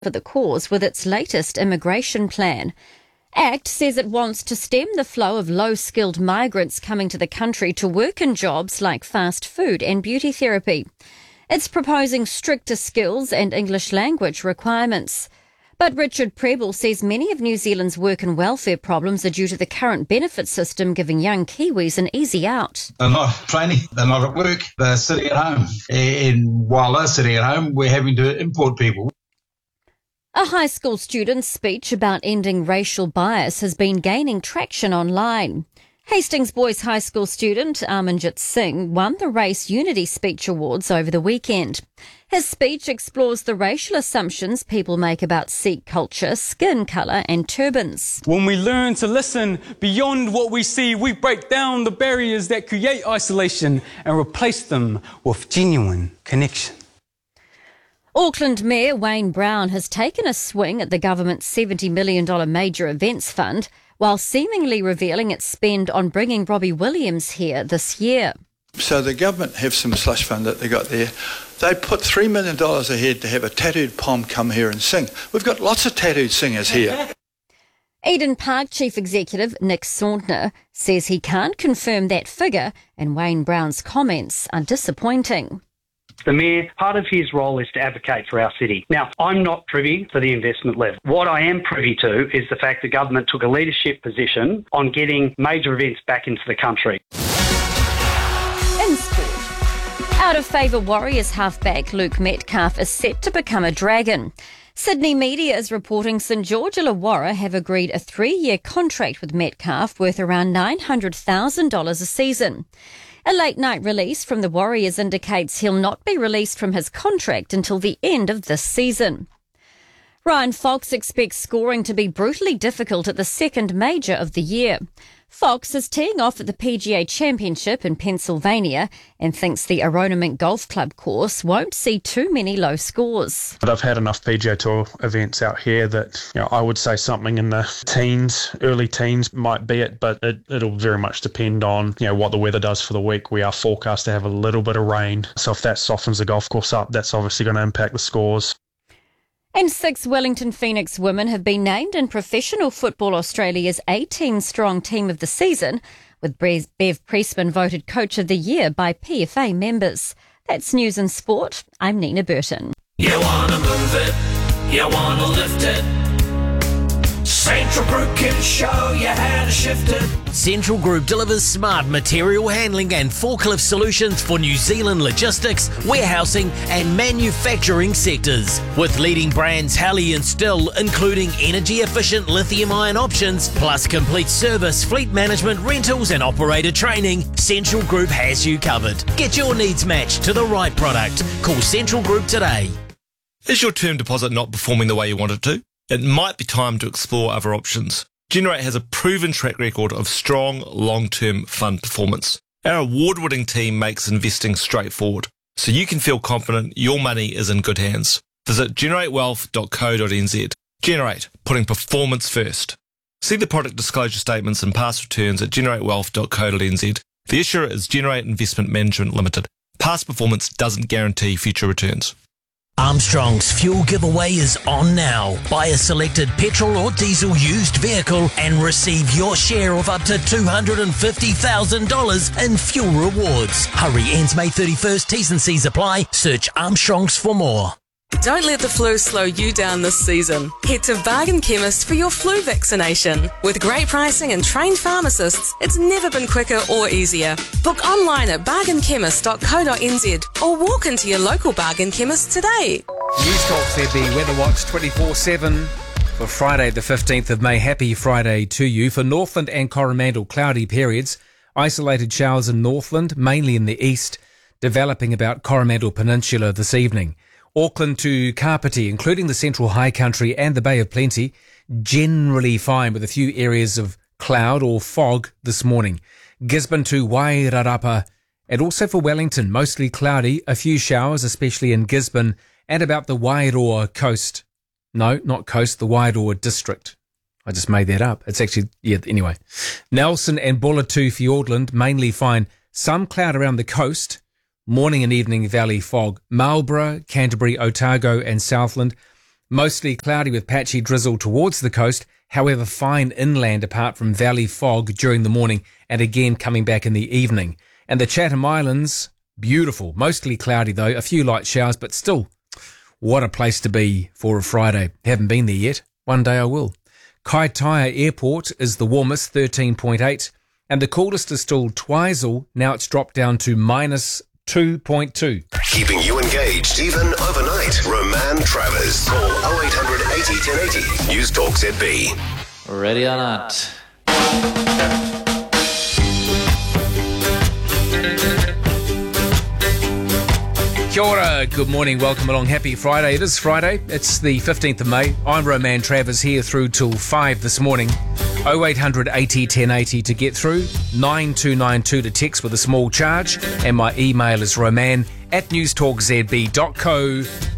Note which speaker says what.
Speaker 1: for the cause with its latest immigration plan. ACT says it wants to stem the flow of low-skilled migrants coming to the country to work in jobs like fast food and beauty therapy. It's proposing stricter skills and English language requirements. But Richard Prebble says many of New Zealand's work and welfare problems are due to the current benefit system giving young Kiwis an easy out.
Speaker 2: They're not training, they're not at work, they're sitting at home. And while they're sitting at home, we're having to import people.
Speaker 1: A high school student's speech about ending racial bias has been gaining traction online. Hastings Boys High School student Amanjit Singh won the Race Unity Speech Awards over the weekend. His speech explores the racial assumptions people make about Sikh culture, skin colour and turbans.
Speaker 3: When we learn to listen beyond what we see, we break down the barriers that create isolation and replace them with genuine connection.
Speaker 1: Auckland Mayor Wayne Brown has taken a swing at the government's $70 million major events fund, while seemingly revealing its spend on bringing Robbie Williams here this year.
Speaker 4: So the government have some slush fund that they got there. They put $3 million ahead to have a tattooed pom come here and sing. We've got lots of tattooed singers here.
Speaker 1: Eden Park Chief Executive Nick Saundner says he can't confirm that figure, and Wayne Brown's comments are disappointing.
Speaker 5: The Mayor, part of his role is to advocate for our city. Now, I'm not privy to the investment level. What I am privy to is the fact the government took a leadership position on getting major events back into the country.
Speaker 1: In sport, out-of-favour Warriors halfback Luke Metcalf is set to become a Dragon. Sydney media is reporting St George Illawarra have agreed a 3-year contract with Metcalf worth around $900,000 a season. A late-night release from the Warriors indicates he'll not be released from his contract until the end of this season. Ryan Fox expects scoring to be brutally difficult at the second major of the year. Fox is teeing off at the PGA Championship in Pennsylvania and thinks the Aronimink Golf Club course won't see too many low scores.
Speaker 6: But I've had enough PGA Tour events out here that I would say something in the teens, early teens might be it, but it'll very much depend on what the weather does for the week. We are forecast to have a little bit of rain, so if that softens the golf course up, that's obviously going to impact the scores.
Speaker 1: And 6 Wellington Phoenix women have been named in Professional Football Australia's 18-strong team of the season, with Bev Priestman voted Coach of the Year by PFA members. That's News and Sport. I'm Nina Burton.
Speaker 7: You want to move it, you want to lift it. Central Group can show you how to shift it.
Speaker 8: Central Group delivers smart material handling and forklift solutions for New Zealand logistics, warehousing and manufacturing sectors. With leading brands Halley and Still, including energy-efficient lithium-ion options, plus complete service, fleet management, rentals and operator training, Central Group has you covered. Get your needs matched to the right product. Call Central Group today.
Speaker 9: Is your term deposit not performing the way you want it to? It might be time to explore other options. Generate has a proven track record of strong, long-term fund performance. Our award-winning team makes investing straightforward, so you can feel confident your money is in good hands. Visit generatewealth.co.nz. Generate, putting performance first. See the product disclosure statements and past returns at generatewealth.co.nz. The issuer is Generate Investment Management Limited. Past performance doesn't guarantee future returns.
Speaker 8: Armstrong's fuel giveaway is on now. Buy a selected petrol or diesel used vehicle and receive your share of up to $250,000 in fuel rewards. Hurry, ends May 31st. T's and C's apply. Search Armstrong's for more.
Speaker 10: Don't let the flu slow you down this season. Head to Bargain Chemist for your flu vaccination. With great pricing and trained pharmacists, it's never been quicker or easier. Book online at bargainchemist.co.nz or walk into your local Bargain Chemist today.
Speaker 11: News Talk said the Weather Watch 24/7 for Friday the 15th of May. Happy Friday to you. For Northland and Coromandel, cloudy periods. Isolated showers in Northland, mainly in the east, developing about Coromandel Peninsula this evening. Auckland to Kapiti, including the Central High Country and the Bay of Plenty, generally fine with a few areas of cloud or fog this morning. Gisborne to Wairarapa, and also for Wellington, mostly cloudy, a few showers, especially in Gisborne and about the Wairoa coast. No, not coast, the Wairoa district. I just made that up. It's actually, anyway. Nelson and Bulla to Fiordland, mainly fine. Some cloud around the coast. Morning and evening valley fog. Marlborough, Canterbury, Otago and Southland, Mostly cloudy with patchy drizzle towards the coast, however fine inland apart from valley fog during the morning and again coming back in the evening. And the Chatham Islands, beautiful, mostly cloudy though, a few light showers, but still, what a place to be for a Friday. Haven't been there yet, one day I will. Kaitaia Airport is the warmest, 13.8, and the coolest is still Twizel, now it's dropped down to minus 2.2.
Speaker 12: Keeping you engaged even overnight. Roman Travers. Call 0800 80 1080. News Talk ZB.
Speaker 13: Ready or not.
Speaker 11: Kia ora, good morning, welcome along, happy Friday. It is Friday, it's the 15th of May. I'm Roman Travers here through till 5 this morning. 0800 80 1080 to get through, 9292 to text with a small charge, and my email is roman@newstalkzb.co.nz.